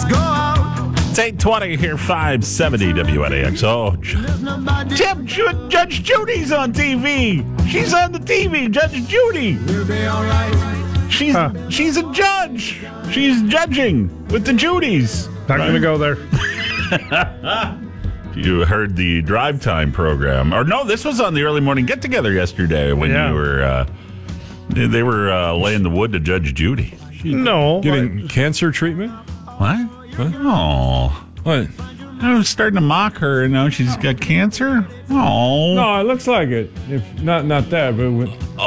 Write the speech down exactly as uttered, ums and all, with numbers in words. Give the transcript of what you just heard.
Let's go out. It's eight twenty here, five seventy W N A X. Oh, Tim, Ju- Judge Judy's on T V. She's on the T V, Judge Judy. We'll be all right. She's Huh. she's a judge. She's judging with the Judys. Not going to go there. You heard the drive time program, or no? This was on the early morning get together yesterday when Yeah. you were. Uh, they they were uh, laying the wood to Judge Judy. No. Getting cancer treatment? What? What? Oh, What? I was starting to mock her, and now she's got cancer. Oh, No, it looks like it. If not, not that, but when,